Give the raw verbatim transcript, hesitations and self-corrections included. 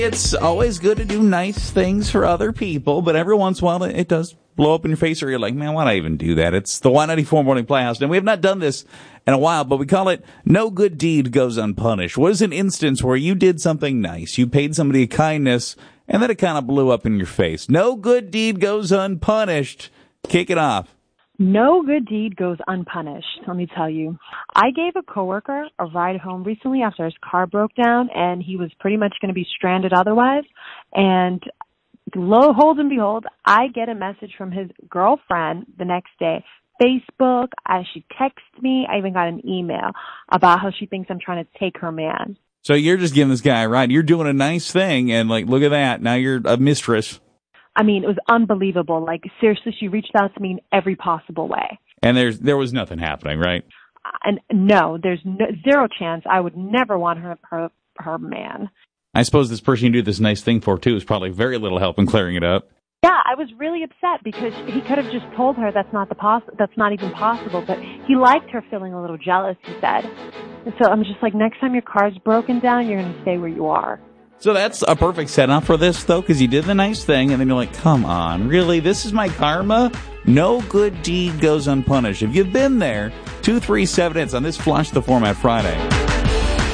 It's always good to do nice things for other people, but every once in a while it does blow up in your face, or you're like, man, why'd I even do that? It's the Y ninety-four Morning Playhouse, and we have not done this in a while, but we call it No Good Deed Goes Unpunished. What is an instance where you did something nice, you paid somebody a kindness, and then it kind of blew up in your face? No good deed goes unpunished. Kick it off. No good deed goes unpunished, let me tell you. I gave a coworker a ride home recently after his car broke down, and he was pretty much going to be stranded otherwise. And lo, hold and behold, I get a message from his girlfriend the next day. Facebook, I, she texted me, I even got an email about how she thinks I'm trying to take her man. So you're just giving this guy a ride. You're doing a nice thing, and like, look at that. Now you're a mistress. I mean, it was unbelievable. Like, seriously, she reached out to me in every possible way. And there's there was nothing happening, right? And no, there's no, zero chance. I would never want her, her, her man. I suppose this person you do this nice thing for, too, is probably very little help in clearing it up. Yeah, I was really upset because he could have just told her that's not the poss- that's not even possible. But he liked her feeling a little jealous, he said. And so I'm just like, next time your car's broken down, you're going to stay where you are. So that's a perfect setup for this, though, because you did the nice thing, and then you're like, come on, really? This is my karma? No good deed goes unpunished. If you've been there, two three seven, it's on this Flush the Format Friday.